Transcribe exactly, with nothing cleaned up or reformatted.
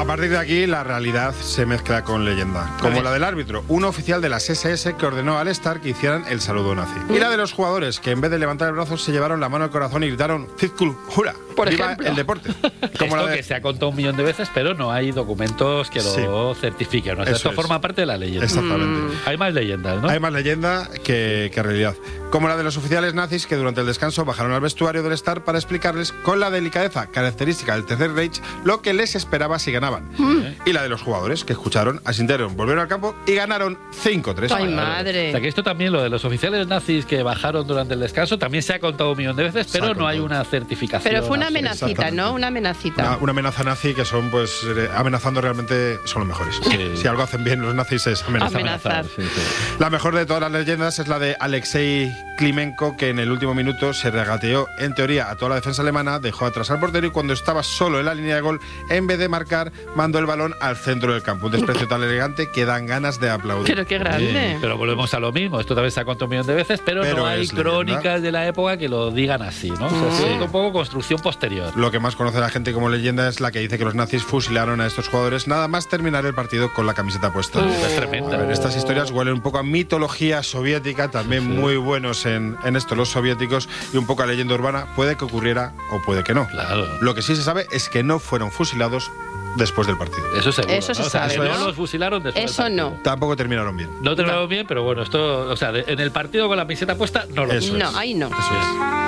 partir de aquí la realidad se mezcla con leyenda, como la del árbitro, un oficial de las ese ese que ordenó al Star que hicieran el saludo nazi. Y la de los jugadores que en vez de levantar el brazo se llevaron la mano al corazón y gritaron Zizkul Hura, por viva ejemplo. el deporte. Como Esto de... que se ha contado un millón de veces, pero no hay documentos que lo sí. certifiquen. O sea, esto es. forma parte de la leyenda. Exactamente. Mm. Hay más leyendas, ¿no? Hay más leyenda que, que realidad. Como la de los oficiales nazis que durante el descanso bajaron al vestuario del Star para explicarles con la delicadeza característica del Tercer Reich lo que les esperaba si ganaban. Mm. Y la de los jugadores que escucharon, asintieron, volvieron al campo y ganaron cinco tres. ¡Ay, madre! O sea, que esto también, lo de los oficiales nazis que bajaron durante el descanso, también se ha contado un millón de veces, pero no hay una certificación. Pero fue una amenacita, ¿no? Una amenacita. Una, una amenaza nazi que son, pues, amenazando realmente son los mejores. Sí. Si algo hacen bien los nazis es amenazar. Amenazar. Sí, sí. La mejor de todas las leyendas es la de Alexei Klimenko, que en el último minuto se regateó, en teoría, a toda la defensa alemana, dejó atrás al portero y cuando estaba solo en la línea de gol, en vez de marcar, mandó el balón al centro del campo. Un desprecio tan elegante que dan ganas de aplaudir. Pero qué grande. Sí, pero volvemos a lo mismo. Esto también se ha contado un millón de veces, pero, pero no hay crónicas leyenda. de la época que lo digan así, ¿no? O sea, sí. es un poco construcción posterior. Lo que más conoce la gente como leyenda es la que dice que los nazis fusilaron a estos jugadores nada más terminar el partido con la camiseta puesta. Uh, es tremenda. A ver, estas historias huelen un poco a mitología soviética, también sí. muy buenos en, en esto los soviéticos, y un poco a leyenda urbana. Puede que ocurriera o puede que no. Claro. Lo que sí se sabe es que no fueron fusilados después del partido. Eso seguro. Eso se ¿no? sabe, o sea, ¿no? No los fusilaron después Eso del partido. no. Tampoco terminaron bien. No terminaron no. bien, pero bueno, esto, o sea, de, en el partido con la camiseta puesta no lo Eso No, es. ahí no. Eso es.